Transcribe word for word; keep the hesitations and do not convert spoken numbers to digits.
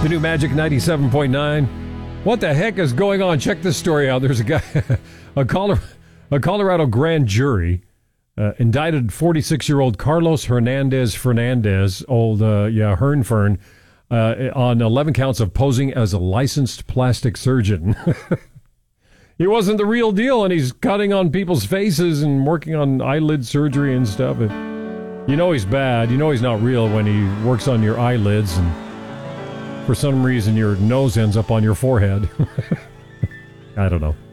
The new Magic ninety-seven point nine. What the heck is going on? Check this story out. There's a guy, a, Colorado, a Colorado grand jury uh, indicted forty-six-year-old Carlos Hernandez Fernandez, old, uh, yeah, Hern Fern, uh, on eleven counts of posing as a licensed plastic surgeon. He wasn't the real deal, and he's cutting on people's faces and working on eyelid surgery and stuff. You know he's bad. You know he's not real when he works on your eyelids and for some reason your nose ends up on your forehead. I don't know.